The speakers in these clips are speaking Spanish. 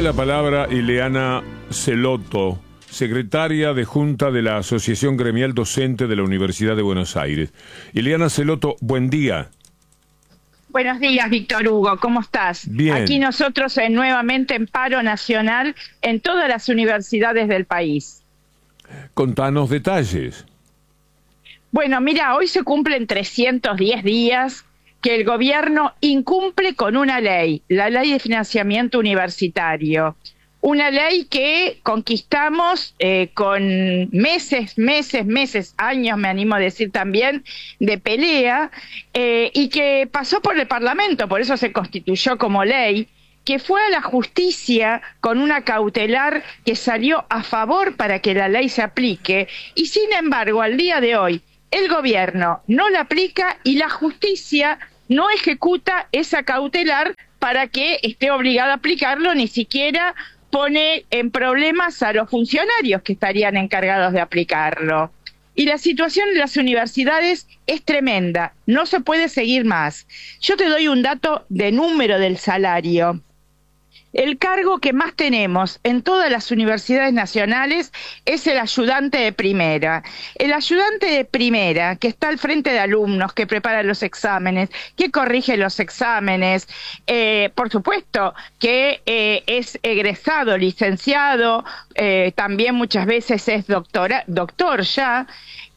la palabra Ileana Celotto, secretaria de Junta de la Asociación Gremial Docente de la Universidad de Buenos Aires. Ileana Celotto, buen día. Buenos días, Víctor Hugo, ¿cómo estás? Bien. Aquí nosotros nuevamente en paro nacional en todas las universidades del país. Contanos detalles. Bueno, mira, hoy se cumplen 310 días que el gobierno incumple con una ley, la Ley de Financiamiento Universitario. Una ley que conquistamos con meses, años, me animo a decir también, de pelea, y que pasó por el Parlamento, por eso se constituyó como ley, que fue a la justicia con una cautelar que salió a favor para que la ley se aplique, y sin embargo, al día de hoy, el gobierno no la aplica y la justicia no ejecuta esa cautelar para que esté obligada a aplicarlo, ni siquiera pone en problemas a los funcionarios que estarían encargados de aplicarlo. Y la situación en las universidades es tremenda, no se puede seguir más. Yo te doy un dato de número del salario. El cargo que más tenemos en todas las universidades nacionales es el ayudante de primera. El ayudante de primera, que está al frente de alumnos, que prepara los exámenes, que corrige los exámenes, por supuesto que es egresado, licenciado, también muchas veces es doctor ya,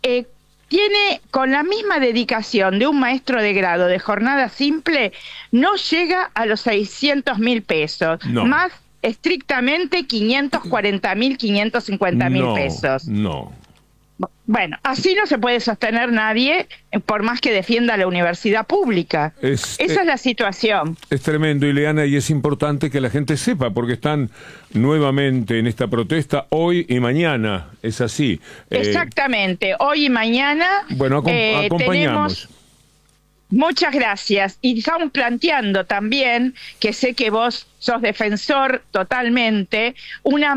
tiene con la misma dedicación de un maestro de grado de jornada simple, no llega a los 600.000 pesos, No. más estrictamente 540.000, 550.000 pesos. No. Bueno, así no se puede sostener nadie, por más que defienda la universidad pública. Esa es la situación. Es tremendo, Ileana, y es importante que la gente sepa, porque están nuevamente en esta protesta hoy y mañana, es así. Exactamente, hoy y mañana. Bueno, acompañamos. Muchas gracias. Y estamos planteando también, que sé que vos sos defensor totalmente, una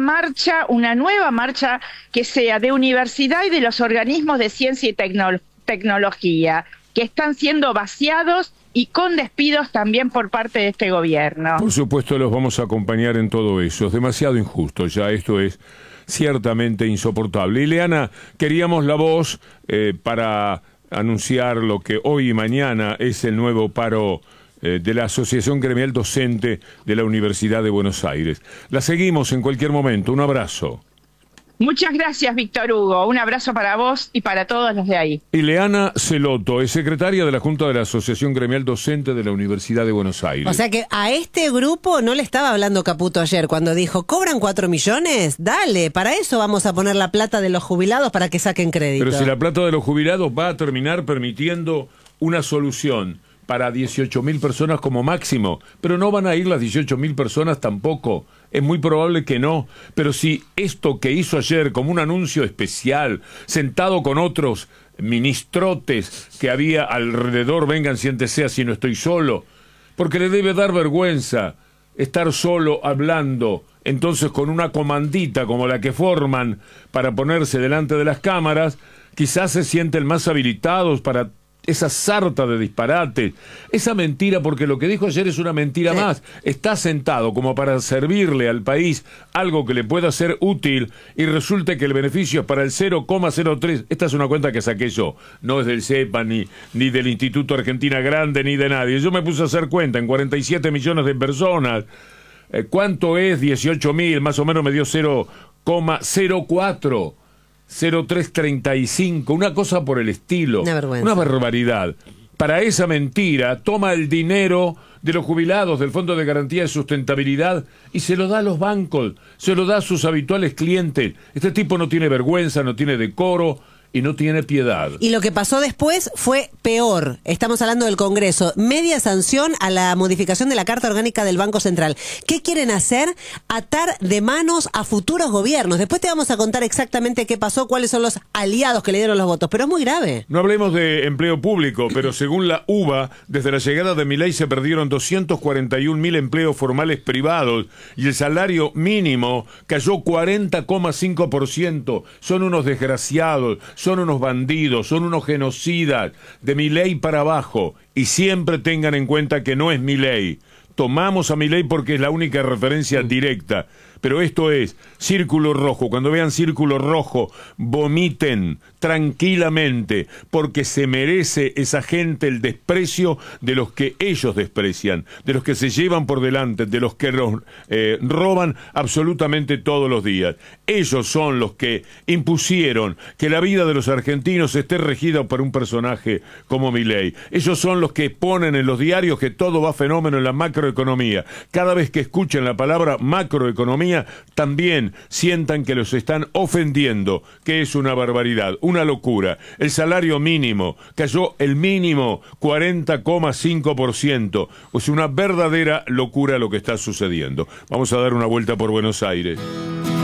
nueva marcha que sea de universidad y de los organismos de ciencia y tecnología, que están siendo vaciados y con despidos también por parte de este gobierno. Por supuesto, los vamos a acompañar en todo eso. Es demasiado injusto, ya esto es ciertamente insoportable. Ileana, queríamos la voz para anunciar lo que hoy y mañana es el nuevo paro de la Asociación Gremial Docente de la Universidad de Buenos Aires. La seguimos en cualquier momento. Un abrazo. Muchas gracias, Víctor Hugo. Un abrazo para vos y para todos los de ahí. Ileana Celotto es secretaria de la Junta de la Asociación Gremial Docente de la Universidad de Buenos Aires. O sea que a este grupo no le estaba hablando Caputo ayer cuando dijo, ¿cobran 4 millones? Dale, para eso vamos a poner la plata de los jubilados para que saquen crédito. Pero si la plata de los jubilados va a terminar permitiendo una solución para 18.000 personas como máximo, pero no van a ir las 18.000 personas tampoco. Es muy probable que no, pero si esto que hizo ayer como un anuncio especial, sentado con otros ministrotes que había alrededor, vengan, siéntese así, no estoy solo, porque le debe dar vergüenza estar solo hablando, entonces con una comandita como la que forman para ponerse delante de las cámaras, quizás se sienten más habilitados para esa sarta de disparates, esa mentira, porque lo que dijo ayer es una mentira más. Está sentado como para servirle al país algo que le pueda ser útil y resulta que el beneficio es para el 0,03. Esta es una cuenta que saqué yo, no es del CEPA ni del Instituto Argentina Grande ni de nadie. Yo me puse a hacer cuenta en 47 millones de personas. ¿Cuánto es 18.000? Más o menos me dio 0,04. 0335, una cosa por el estilo, una barbaridad. Para esa mentira toma el dinero de los jubilados del Fondo de Garantía de Sustentabilidad y se lo da a los bancos, se lo da a sus habituales clientes. Este tipo no tiene vergüenza, no tiene decoro y no tiene piedad. Y lo que pasó después fue peor. Estamos hablando del Congreso. Media sanción a la modificación de la Carta Orgánica del Banco Central. ¿Qué quieren hacer? Atar de manos a futuros gobiernos. Después te vamos a contar exactamente qué pasó, cuáles son los aliados que le dieron los votos, pero es muy grave. No hablemos de empleo público, pero según la UBA, desde la llegada de Milei se perdieron 241.000 empleos formales privados y el salario mínimo cayó 40,5%. Son unos desgraciados, son unos bandidos, son unos genocidas, de Milei para abajo, y siempre tengan en cuenta que no es Milei. tomamos a Milei porque es la única referencia directa. Pero esto es círculo rojo. Cuando vean círculo rojo, vomiten tranquilamente, porque se merece esa gente el desprecio de los que ellos desprecian, de los que se llevan por delante, de los que los roban absolutamente todos los días. Ellos son los que impusieron que la vida de los argentinos esté regida por un personaje como Milei. Ellos son los que ponen en los diarios que todo va fenómeno en la macroeconomía. Cada vez que escuchen la palabra macroeconomía, también sientan que los están ofendiendo, que es una barbaridad, una locura. El salario mínimo cayó el mínimo 40,5%. Es una verdadera locura lo que está sucediendo. Vamos a dar una vuelta por Buenos Aires.